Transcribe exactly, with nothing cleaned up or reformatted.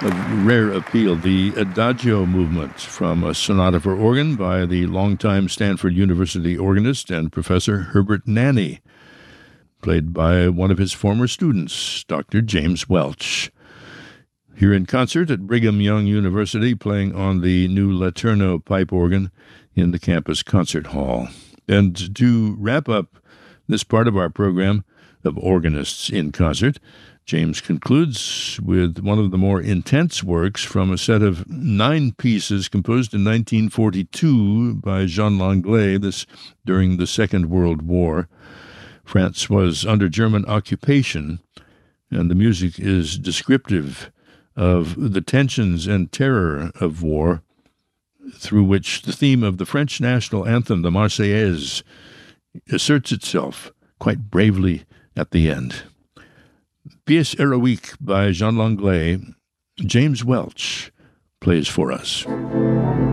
of rare appeal, the Adagio movement from a sonata for organ by the longtime Stanford University organist and professor Herbert Nanny, played by one of his former students, Doctor James Welch. Here in concert at Brigham Young University, playing on the new Laterno pipe organ in the campus concert hall. And to wrap up this part of our program of Organists in Concert, James concludes with one of the more intense works from a set of nine pieces composed in nineteen forty-two by Jean Langlais, this during the Second World War. France was under German occupation, and the music is descriptive of the tensions and terror of war, through which the theme of the French national anthem, the Marseillaise, asserts itself quite bravely at the end. Pièce Héroïque by Jean Langlais, James Welch plays for us.